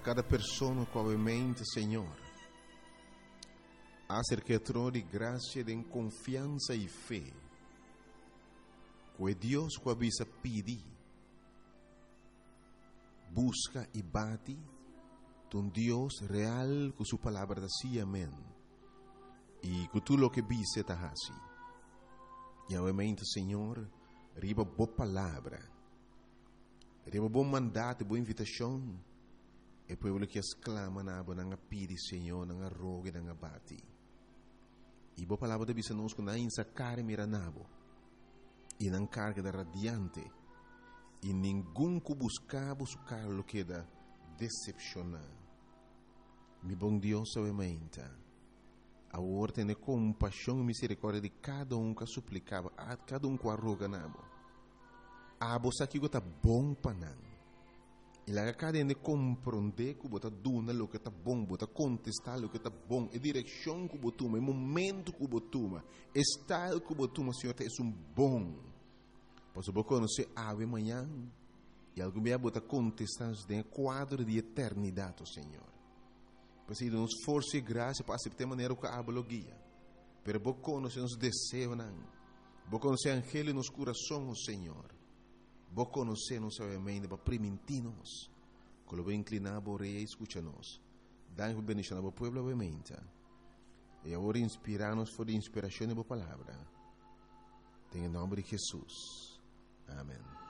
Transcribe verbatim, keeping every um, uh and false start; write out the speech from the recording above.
cada pessoa com a mente, Senhor. Acerca de graça, de confiança e fé. Que Deus que avisa pedir, busca e bate, um Deus real com sua palavra da si, amém. E que tudo o que vise está assim. E obviamente, Senhor, riba boa palavra, riba bom mandato, boa invitação, e o povo que exclama na boa nanga pedi, Senhor, nanga rogue, nanga bate. E boa palavra da bisa nos que na insa cara mira nabo, e nang carga da radiante, e ninguém que buscar buscar lo que da decepcionar. Mi bom Deus, obviamente, a ordem de compaixão e misericórdia de cada um que suplicava, a cada um que arroga nabo. A você que está bom para não. E lá cada um de compreender que você duna o que está bom, você contestar o que está bom, a direção que você toma, o momento que você toma, o estilo que você toma, Senhor, é um bom. Pois você conhecer ave amanhã e algo bem você contestar em quadro de eternidade, Senhor. Pois aí nos força e graça para aceitar a maneira que a aba guia. Pero você conhecer os desejos, você conhecer o angelo nos corações, Senhor. Você conhecer nos mente para permitir-nos. Quando você inclinar a orelha e escuta-nos. Dá-nos bendição ao povo, obviamente. E agora inspirar-nos por a inspiração da palavra. Em nome de Jesus. Amém.